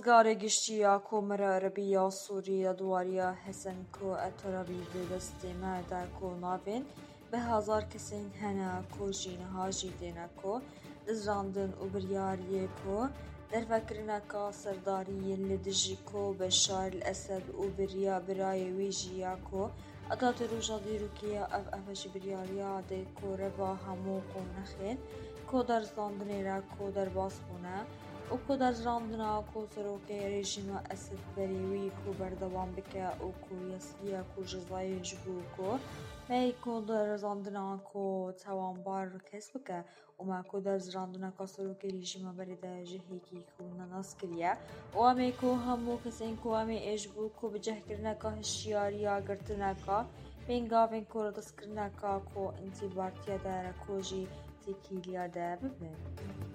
گاره گشتیا کومرا عربیا سوریه دواریا حسن کو اترابی دسته مردا کو ناوین به هزار کسین هنا کو جینها جیدینا کو دزراندن و بریاریه کو در فکرنا کا سرداری لدجی کو بشار الاسد و بریا برای ویجیا کو اگات روجا دیروکیا افش بریاریا ده کو روا همو کو نخین کو در زاندنی را کو در باسپونه و کو در زراندنا کو سروکه رژیم اسد بریوی کو بردوام بکه و کو یسیا کو جزای جبو کو می کو در زراندنا کو توانبار کس بکه و ما کو در زراندنا کو سروکه رژیم برده جهیکی کو نناس کریه و می کو همو کسین کو می اجبو کو بجه کرنا که هشیاریا گرتنا که بینگاوین کو ردس کرنا که کو انتبارتیا داره کو جی تکیلیا ده ببین